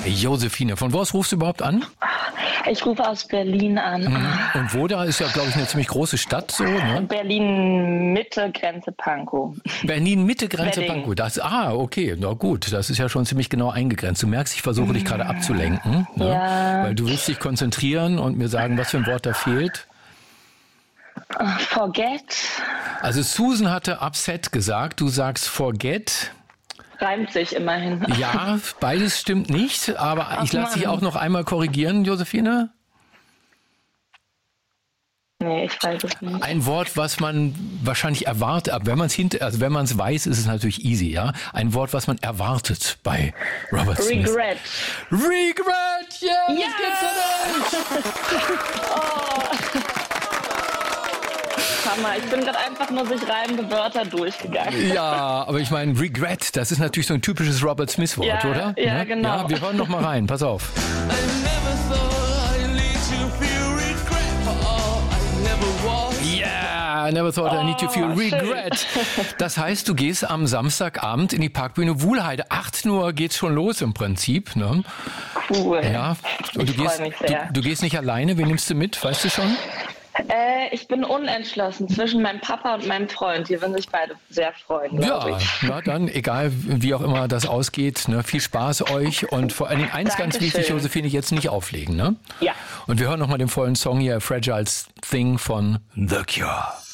Josephine, von wo aus rufst du überhaupt an? Ich rufe aus Berlin an. Und wo da ist ja, glaube ich, eine ziemlich große Stadt so, ne? Berlin-Mitte, Grenze Pankow. Berlin-Mitte, Grenze Wedding. Pankow. Okay, na gut, das ist ja schon ziemlich genau eingegrenzt. Du merkst, ich versuche dich gerade abzulenken, ne? Ja. Weil du willst dich konzentrieren und mir sagen, was für ein Wort da fehlt. Forget. Also Susan hatte upset gesagt, du sagst forget. Reimt sich immerhin. Ja, beides stimmt nicht, aber ich lasse dich Mann. auch noch einmal korrigieren, Josephine. Nee, ich weiß es nicht. Ein Wort, was man wahrscheinlich erwartet, aber wenn man es weiß, ist es natürlich easy, ja. Ein Wort, was man erwartet bei Robert Smith. Regret. Regret, yeah, Ja! das gibt's doch nicht. Hammer, ich bin gerade einfach nur durch reimende Wörter durchgegangen. Ja, aber ich meine, Regret, das ist natürlich so ein typisches Robert Smith-Wort, Ja, oder? ja, Ne? genau. Ja, wir hören noch mal rein, pass auf. Yeah, I never thought I need to feel regret. Das heißt, du gehst am Samstagabend in die Parkbühne Wuhlheide. 18 Uhr geht's schon los im Prinzip, ne? Cool. Ja. Und Ich freu mich sehr. du gehst nicht alleine, wen nimmst du mit, weißt du schon? Ich bin unentschlossen zwischen meinem Papa und meinem Freund. Die würden sich beide sehr freuen, glaube Ja, ich. na dann, egal wie auch immer das ausgeht, ne, viel Spaß euch und vor allen Dingen eins ganz Dankeschön. wichtig, Josephine, jetzt nicht auflegen, ne? Ja. Und wir hören nochmal den vollen Song hier, Fragile Thing von The Cure.